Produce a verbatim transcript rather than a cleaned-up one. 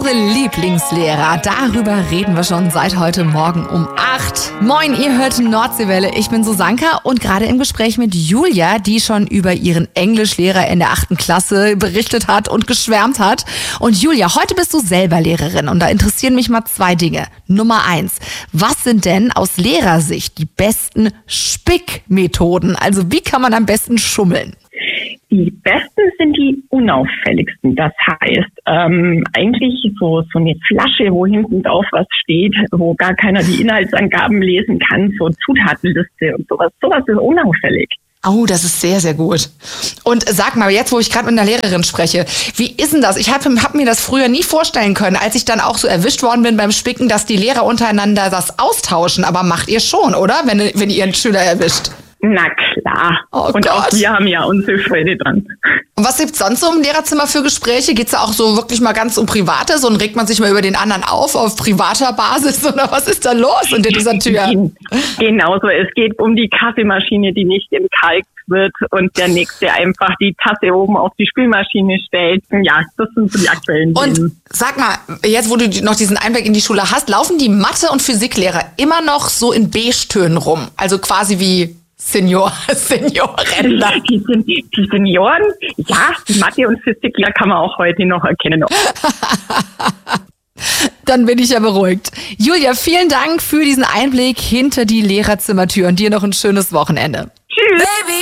Unsere Lieblingslehrer, darüber reden wir schon seit heute Morgen um acht. Moin, ihr hört Nordseewelle, ich bin Susanka und gerade im Gespräch mit Julia, die schon über ihren Englischlehrer in der achten Klasse berichtet hat und geschwärmt hat. Und Julia, heute bist du selber Lehrerin und da interessieren mich mal zwei Dinge. Nummer eins, was sind denn aus Lehrersicht die besten Spickmethoden? Also wie kann man am besten schummeln? Die besten sind die unauffälligsten. Das heißt, ähm, eigentlich so, so eine Flasche, wo hinten drauf was steht, wo gar keiner die Inhaltsangaben lesen kann, so Zutatenliste und sowas. Sowas ist unauffällig. Oh, das ist sehr, sehr gut. Und sag mal, jetzt, wo ich gerade mit einer Lehrerin spreche, wie ist denn das? Ich habe hab mir das früher nie vorstellen können, als ich dann auch so erwischt worden bin beim Spicken, dass die Lehrer untereinander das austauschen. Aber macht ihr schon, oder? Wenn, wenn ihr einen Schüler erwischt. Na klar. Oh und Gott. Auch wir haben ja unsere Freude dran. Und was gibt's sonst so im Lehrerzimmer für Gespräche? Geht's da auch so wirklich mal ganz um Privates und regt man sich mal über den anderen auf, auf privater Basis? Oder was ist da los unter dieser Tür? Genauso. Es geht um die Kaffeemaschine, die nicht entkalkt wird und der Nächste einfach die Tasse oben auf die Spülmaschine stellt. Ja, das sind so die aktuellen Und Themen. Sag mal, jetzt wo du noch diesen Einblick in die Schule hast, laufen die Mathe- und Physiklehrer immer noch so in Beige-Tönen rum? Also quasi wie Senior, Seniorenrentner. Die, die, die Senioren, ja, die Mathe- und Physiklehrer kann man auch heute noch erkennen. Dann bin ich ja beruhigt. Julia, vielen Dank für diesen Einblick hinter die Lehrerzimmertür und dir noch ein schönes Wochenende. Tschüss. Baby.